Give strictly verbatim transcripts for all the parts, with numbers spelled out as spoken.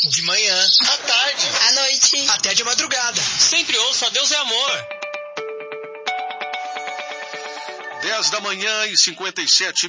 De manhã, à tarde, à noite, até de madrugada. Sempre ouço a Deus é Amor. dez da manhã e cinquenta e sete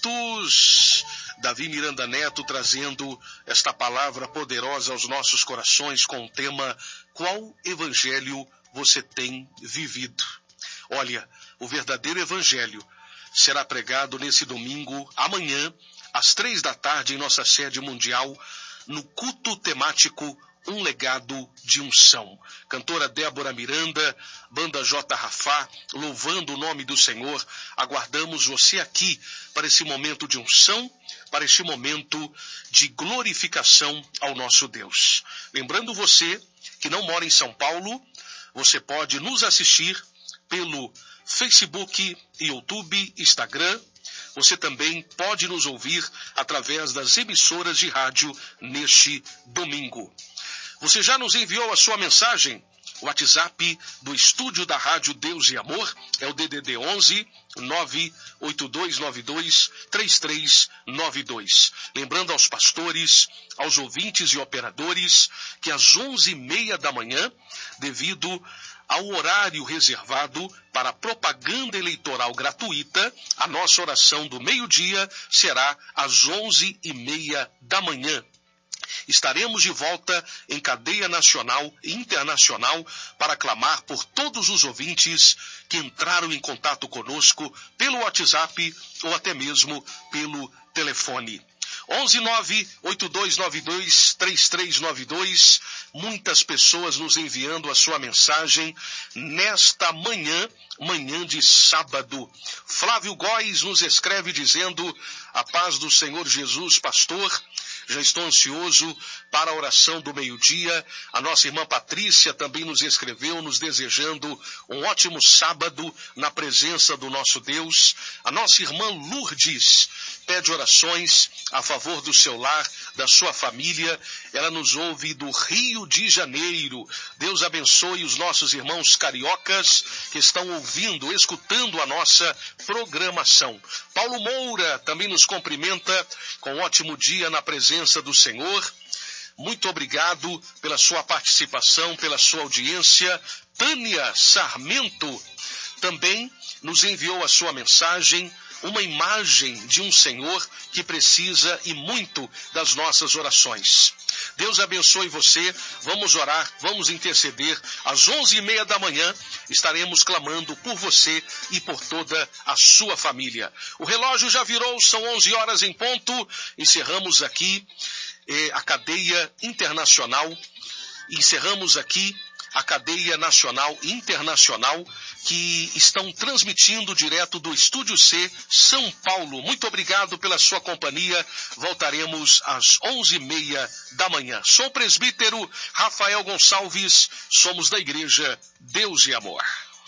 minutos. Davi Miranda Neto trazendo esta palavra poderosa aos nossos corações com o tema: qual evangelho você tem vivido? Olha, o verdadeiro evangelho será pregado nesse domingo, amanhã, às três da tarde, em nossa sede mundial, no culto temático Um Legado de Unção. Cantora Débora Miranda, Banda J. Rafá, louvando o nome do Senhor. Aguardamos você aqui para esse momento de unção, para este momento de glorificação ao nosso Deus. Lembrando você que não mora em São Paulo, você pode nos assistir pelo Facebook, YouTube, Instagram. Você também pode nos ouvir através das emissoras de rádio neste domingo. Você já nos enviou a sua mensagem? O WhatsApp do estúdio da Rádio Deus e Amor é o D D D onze, nove oito dois nove dois, três três nove dois. Lembrando aos pastores, aos ouvintes e operadores, que às onze e meia da manhã, devido ao horário reservado para propaganda eleitoral gratuita, a nossa oração do meio-dia será às onze e meia da manhã. Estaremos de volta em cadeia nacional e internacional para clamar por todos os ouvintes que entraram em contato conosco pelo WhatsApp ou até mesmo pelo telefone. onze nove oito dois nove dois, três três nove dois. Muitas pessoas nos enviando a sua mensagem nesta manhã, manhã de sábado. Flávio Góes nos escreve dizendo: a paz do Senhor Jesus, pastor. Já estou ansioso para a oração do meio-dia. A nossa irmã Patrícia também nos escreveu, nos desejando um ótimo sábado na presença do nosso Deus. A nossa irmã Lourdes pede orações a favor do seu lar, da sua família. Ela nos ouve do Rio de Janeiro. Deus abençoe os nossos irmãos cariocas que estão ouvindo, escutando a nossa programação. Paulo Moura também nos cumprimenta com um ótimo dia na presença do Senhor. Muito obrigado pela sua participação, pela sua audiência. Tânia Sarmento também nos enviou a sua mensagem, uma imagem de um Senhor que precisa e muito das nossas orações. Deus abençoe você. Vamos orar, vamos interceder. Às onze e meia da manhã estaremos clamando por você e por toda a sua família. O relógio já virou, são onze horas em ponto. Encerramos aqui eh, a cadeia internacional. Encerramos aqui a cadeia nacional e internacional que estão transmitindo direto do Estúdio C, São Paulo. Muito obrigado pela sua companhia. Voltaremos às onze e meia da manhã. Sou o presbítero Rafael Gonçalves. Somos da Igreja Deus e Amor.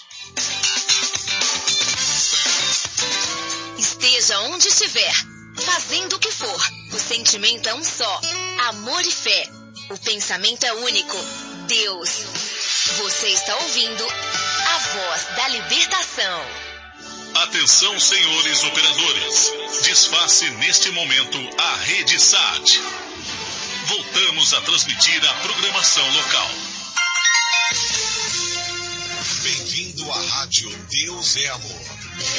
Esteja onde estiver, fazendo o que for, o sentimento é um só: amor e fé. O pensamento é único: Deus. Você está ouvindo a voz da libertação. Atenção, senhores operadores. Desface neste momento a rede S A T. Voltamos a transmitir a programação local. Bem-vindo à Rádio Deus é Amor.